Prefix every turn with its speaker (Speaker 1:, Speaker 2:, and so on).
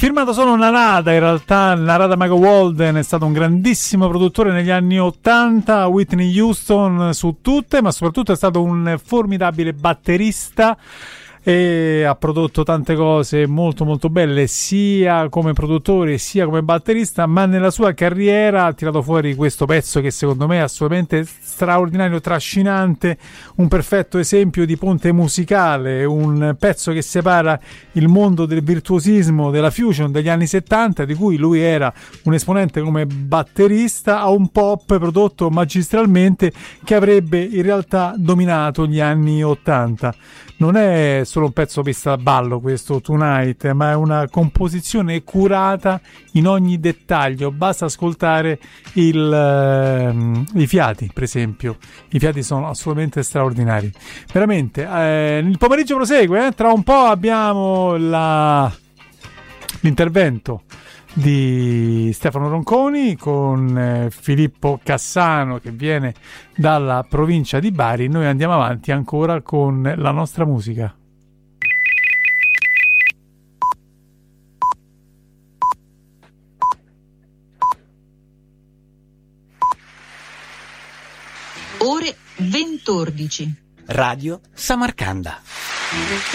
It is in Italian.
Speaker 1: Firmato solo Narada, in realtà Narada Michael Walden è stato un grandissimo produttore negli anni 80, Whitney Houston su tutte, ma soprattutto è stato un formidabile batterista e ha prodotto tante cose molto molto belle sia come produttore sia come batterista, ma nella sua carriera ha tirato fuori questo pezzo che secondo me è assolutamente straordinario, trascinante, un perfetto esempio di ponte musicale, un pezzo che separa il mondo del virtuosismo della fusion degli anni 70, di cui lui era un esponente come batterista, a un pop prodotto magistralmente che avrebbe in realtà dominato gli anni 80. Non è solo un pezzo pista da ballo questo Tonight, ma è una composizione curata in ogni dettaglio. Basta ascoltare i fiati, per esempio. I fiati sono assolutamente straordinari. Veramente, il pomeriggio prosegue, tra un po' abbiamo l'intervento di Stefano Ronconi con Filippo Cassano che viene dalla provincia di Bari. Noi andiamo avanti ancora con la nostra musica.
Speaker 2: Ore 20:14.
Speaker 3: Radio Samarcanda.